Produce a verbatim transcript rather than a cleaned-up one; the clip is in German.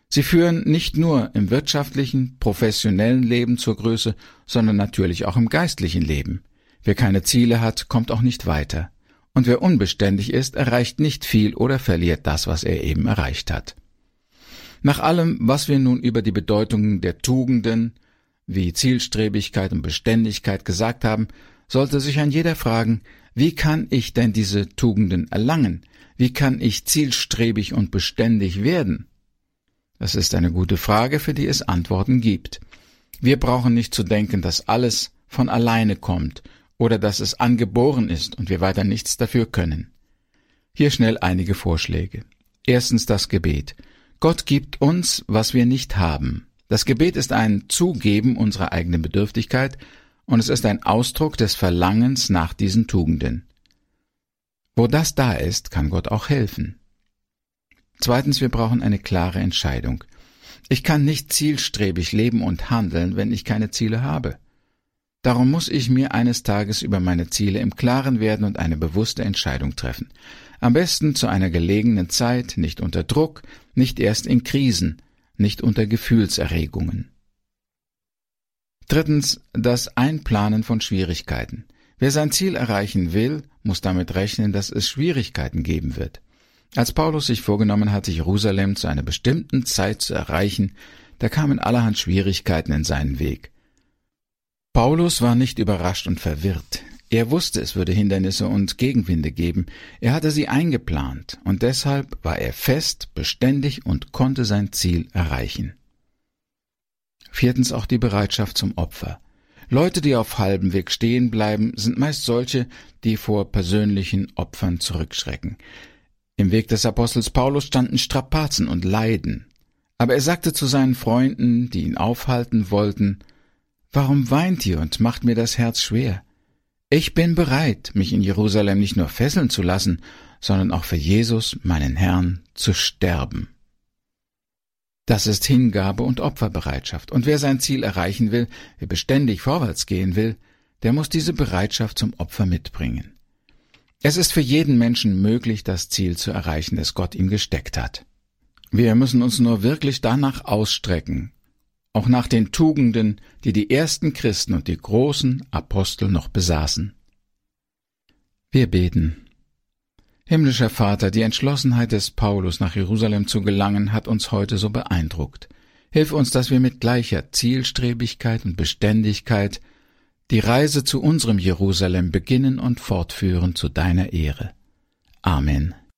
Sie führen nicht nur im wirtschaftlichen, professionellen Leben zur Größe, sondern natürlich auch im geistlichen Leben. Wer keine Ziele hat, kommt auch nicht weiter. Und wer unbeständig ist, erreicht nicht viel oder verliert das, was er eben erreicht hat. Nach allem, was wir nun über die Bedeutung der Tugenden, wie Zielstrebigkeit und Beständigkeit gesagt haben, sollte sich ein jeder fragen, wie kann ich denn diese Tugenden erlangen? Wie kann ich zielstrebig und beständig werden? Das ist eine gute Frage, für die es Antworten gibt. Wir brauchen nicht zu denken, dass alles von alleine kommt oder dass es angeboren ist und wir weiter nichts dafür können. Hier schnell einige Vorschläge. Erstens das Gebet. Gott gibt uns, was wir nicht haben. Das Gebet ist ein Zugeben unserer eigenen Bedürftigkeit und es ist ein Ausdruck des Verlangens nach diesen Tugenden. Wo das da ist, kann Gott auch helfen. Zweitens, wir brauchen eine klare Entscheidung. Ich kann nicht zielstrebig leben und handeln, wenn ich keine Ziele habe. Darum muss ich mir eines Tages über meine Ziele im Klaren werden und eine bewusste Entscheidung treffen. Am besten zu einer gelegenen Zeit, nicht unter Druck, nicht erst in Krisen, nicht unter Gefühlserregungen. Drittens, das Einplanen von Schwierigkeiten. Wer sein Ziel erreichen will, muss damit rechnen, dass es Schwierigkeiten geben wird. Als Paulus sich vorgenommen hatte, Jerusalem zu einer bestimmten Zeit zu erreichen, da kamen allerhand Schwierigkeiten in seinen Weg. Paulus war nicht überrascht und verwirrt. Er wusste, es würde Hindernisse und Gegenwinde geben. Er hatte sie eingeplant und deshalb war er fest, beständig und konnte sein Ziel erreichen. Viertens auch die Bereitschaft zum Opfer. Leute, die auf halbem Weg stehen bleiben, sind meist solche, die vor persönlichen Opfern zurückschrecken. Im Weg des Apostels Paulus standen Strapazen und Leiden. Aber er sagte zu seinen Freunden, die ihn aufhalten wollten, »Warum weint ihr und macht mir das Herz schwer? Ich bin bereit, mich in Jerusalem nicht nur fesseln zu lassen, sondern auch für Jesus, meinen Herrn, zu sterben.« Das ist Hingabe und Opferbereitschaft. Und wer sein Ziel erreichen will, wer beständig vorwärts gehen will, der muss diese Bereitschaft zum Opfer mitbringen. Es ist für jeden Menschen möglich, das Ziel zu erreichen, das Gott ihm gesteckt hat. Wir müssen uns nur wirklich danach ausstrecken, auch nach den Tugenden, die die ersten Christen und die großen Apostel noch besaßen. Wir beten. Himmlischer Vater, die Entschlossenheit des Paulus, nach Jerusalem zu gelangen, hat uns heute so beeindruckt. Hilf uns, dass wir mit gleicher Zielstrebigkeit und Beständigkeit die Reise zu unserem Jerusalem beginnen und fortführen zu deiner Ehre. Amen.